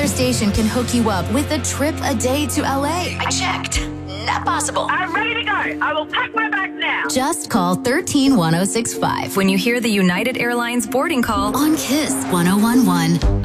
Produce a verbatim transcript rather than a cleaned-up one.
other station can hook you up with a trip a day to L A. I checked. Not possible. I'm ready to go. I will pack my bag now. Just call one three one oh six five when you hear the United Airlines boarding call on Kiss one oh one one.